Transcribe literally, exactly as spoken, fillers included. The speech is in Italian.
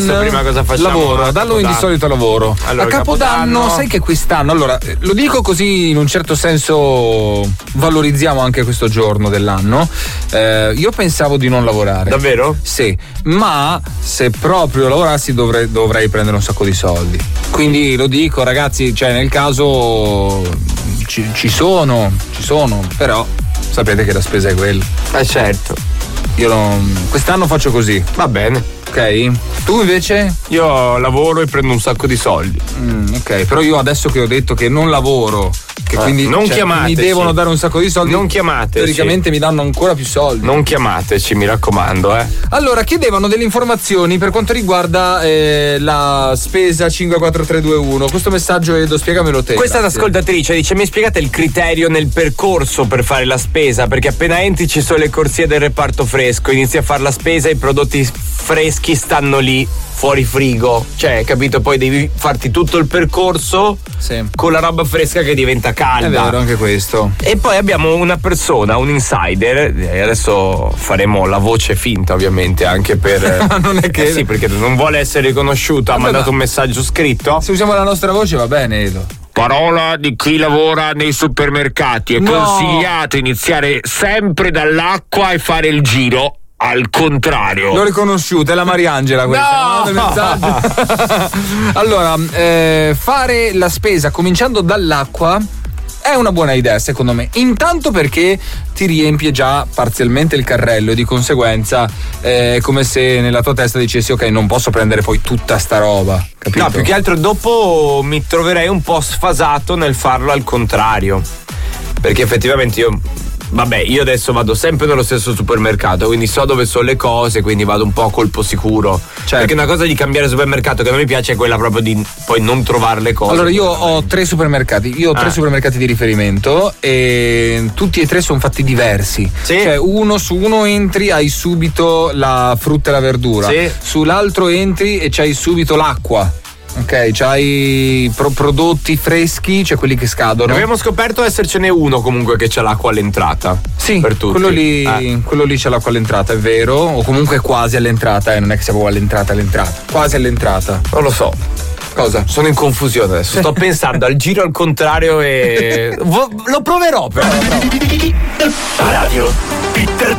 adesso prima cosa facciamo? Lavoro, dallo di solito lavoro. Allora, a Capodanno, Capodanno, sai che quest'anno, allora, lo dico così in un certo senso valorizziamo anche questo giorno dell'anno. Eh, io pensavo di non lavorare. Davvero? Sì, ma se proprio lavorassi dovrei, dovrei prendere un sacco di soldi. Quindi lo dico, ragazzi, cioè nel caso ci, ci sono, ci sono, però sapete che la spesa è quella. Eh certo. Io non, quest'anno faccio così. Va bene. Ok? Tu invece? Io lavoro e prendo un sacco di soldi. Mm, ok, però io adesso che ho detto che non lavoro, che ah, quindi non cioè, mi devono dare un sacco di soldi, non chiamateci. Teoricamente mi danno ancora più soldi. Non chiamateci, mi raccomando, eh. Allora, chiedevano delle informazioni per quanto riguarda eh, la spesa cinque quattro tre due uno. Questo messaggio, Edo, spiegamelo te. Questa ascoltatrice dice: mi spiegate il criterio nel percorso per fare la spesa? Perché appena entri ci sono le corsie del reparto fresco, inizi a fare la spesa e i prodotti freschi stanno lì fuori frigo, cioè, capito? Poi devi farti tutto il percorso sì. con la roba fresca che diventa calda. È vero, anche questo. E poi abbiamo una persona, un insider, e adesso faremo la voce finta, ovviamente, anche per non è che eh sì, perché non vuole essere riconosciuto, ha mandato un messaggio scritto. Se usiamo la nostra voce va bene, Edo. Parola di chi lavora nei supermercati: è no. consigliato iniziare sempre dall'acqua e fare il giro al contrario. L'ho riconosciuta, è la Mariangela questa. No! No! Allora, eh, fare la spesa cominciando dall'acqua è una buona idea, secondo me. Intanto perché ti riempie già parzialmente il carrello e di conseguenza è come se nella tua testa dicessi: ok, non posso prendere poi tutta sta roba, capito? No, più che altro dopo mi troverei un po' sfasato nel farlo al contrario, perché effettivamente io vabbè, io adesso vado sempre nello stesso supermercato, quindi so dove sono le cose, quindi vado un po' a colpo sicuro. Certo. Perché una cosa di cambiare supermercato che non mi piace è quella proprio di poi non trovare le cose. Allora, io ho tre supermercati, io ho ah. tre supermercati di riferimento e tutti e tre sono fatti diversi. Sì. Cioè, uno su uno entri, hai subito la frutta e la verdura. Sì. Sull'altro entri e c'hai subito l'acqua. Ok, c'hai pro- prodotti freschi, cioè quelli che scadono. Abbiamo scoperto essercene uno comunque che c'ha l'acqua all'entrata. Sì, per tutti. Quello lì, eh. quello lì c'ha l'acqua all'entrata, è vero? O comunque quasi all'entrata, eh, non è che siamo all'entrata, all'entrata. Quasi all'entrata. Non lo so. Cosa? Sono in confusione adesso. Sto pensando al giro al contrario e lo proverò però. Radio Peter